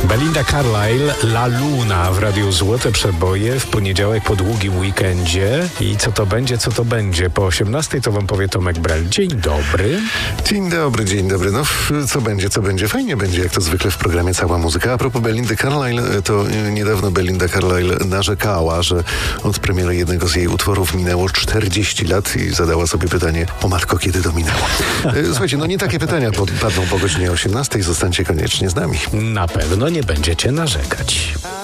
Belinda Carlisle, La Luna w Radiu Złote Przeboje w poniedziałek po długim weekendzie. I co to będzie? Po 18 to wam powie Tomek Brel. Dzień dobry. Dzień dobry. No, co będzie? Fajnie będzie, jak to zwykle w programie Cała Muzyka. A propos Belindy Carlisle, to niedawno Belinda Carlisle narzekała, że od premiery jednego z jej utworów minęło 40 lat i zadała sobie pytanie: o matko, kiedy to minęło? Słuchajcie, nie takie pytania padną po godzinie 18. Zostańcie koniecznie z nami. Na pewno nie będziecie narzekać.